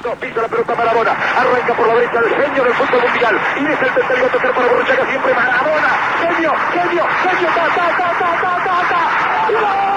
2, pisa la pelota Maradona, arranca por la derecha el genio del fútbol mundial, y es el tercero a tocar para Borruchaga siempre Maradona, genio, ta, ta, ta, ta, ta, ta, ta, ¡gol!